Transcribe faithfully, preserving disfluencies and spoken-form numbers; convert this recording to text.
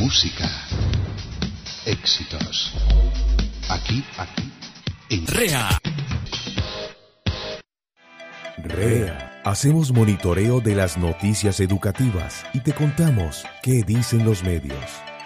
música, éxitos. Aquí, aquí, en REA. REA. Hacemos monitoreo de las noticias educativas y te contamos qué dicen los medios.